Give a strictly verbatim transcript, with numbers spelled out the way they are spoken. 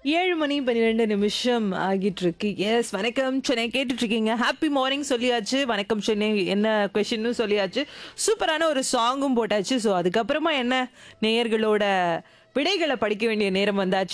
ஏழு மணி பன்னிரண்டு நிமிஷம் ஆகிட்டு இருக்கு. எஸ் வணக்கம் சென்னை கேட்டுட்டு இருக்கீங்க. ஹாப்பி மார்னிங் சொல்லியாச்சு. வணக்கம் சென்னை என்ன கொஸ்டின்னு சொல்லியாச்சு. சூப்பரான ஒரு சாங்கும் போட்டாச்சு. ஸோ அதுக்கப்புறமா என்ன நேயர்களோட விடைகளை படிக்க வேண்டிய நேரம் வந்தாச்சு.